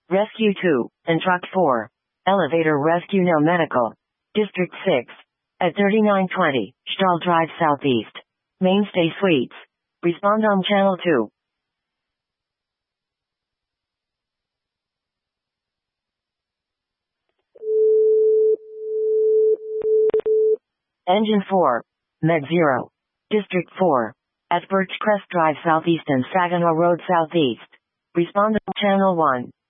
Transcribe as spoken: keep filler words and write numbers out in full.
Rescue two, and Truck four. Elevator Rescue No Medical. District six. At thirty-nine twenty, Stahl Drive Southeast. Mainstay Suites. Respond on Channel two. Engine four. Med zero. District four. At Birchcrest Drive Southeast and Saginaw Road Southeast. Respond on Channel one.